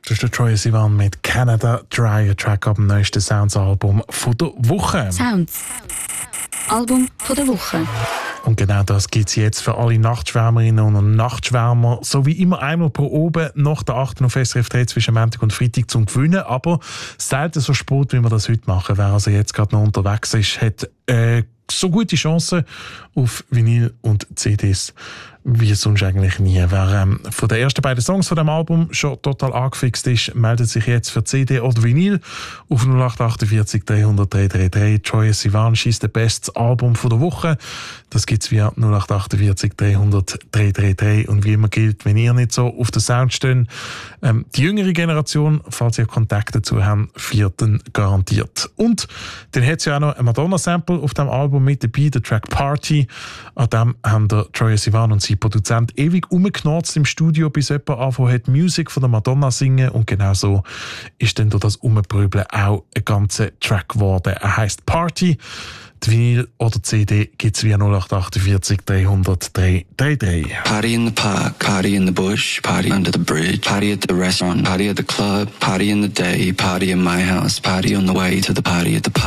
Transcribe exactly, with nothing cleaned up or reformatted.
Das ist der Troye Sivan mit Canada Dry, ein Track ab dem neuesten Sounds-Album von der Woche. Sounds. Album von der Woche. Und genau das gibt es jetzt für alle Nachtschwärmerinnen und Nachtschwärmer. So wie immer einmal pro oben nach der achten auf S R F drei zwischen Montag und Freitag zum Gewinnen. Aber selten so spät, wie wir das heute machen. Wer also jetzt gerade noch unterwegs ist, hat äh, so gute Chancen auf Vinyl und C Ds wie sonst eigentlich nie. Wer ähm, von den ersten beiden Songs von dem Album schon total angefixt ist, meldet sich jetzt für C D oder Vinyl auf null acht achtundvierzig dreihundert dreihundertdreiunddreißig. Troye Sivan schießt das beste Album von der Woche. Das gibt es via null acht achtundvierzig dreihundert dreihundertdreiunddreißig. Und wie immer gilt, wenn ihr nicht so auf den Sound steht, ähm, die jüngere Generation, falls ihr Kontakt dazu habt, vierten garantiert. Und dann hat es ja auch noch ein Madonna-Sample auf dem Album mit dabei, der Track Party. An dem haben der Troye Sivan und sein Produzent ewig rumgeknarzt im Studio, bis jemand angefangen hat, Musik von der Madonna singen. Und genau so ist dann durch das Umprübeln auch ein ganzer Track geworden. Er heisst Party. Die Vinyl oder C D gibt es via null acht achtundvierzig dreihundert dreihundertdreiunddreißig. Party in the park, party in the bush, party under the bridge, party at the restaurant, party at the club, party in the day, party in my house, party on the way to the party at the park.